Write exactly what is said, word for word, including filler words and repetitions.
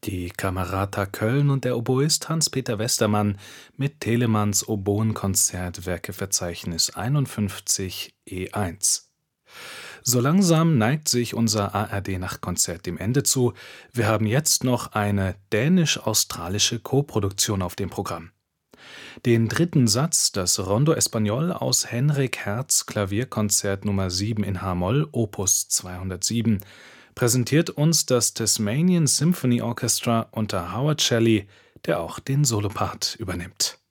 Die Camerata Köln und der Oboist Hans-Peter Westermann mit Telemanns Oboenkonzert Werkeverzeichnis einundfünfzig E eins. So langsam neigt sich unser A R D-Nachtkonzert dem Ende zu. Wir haben jetzt noch eine dänisch-australische Koproduktion auf dem Programm. Den dritten Satz, das Rondo Espagnol aus Henrik Hertz Klavierkonzert Nummer sieben in H-Moll, Opus zweihundertsieben, präsentiert uns das Tasmanian Symphony Orchestra unter Howard Shelley, der auch den Solopart übernimmt.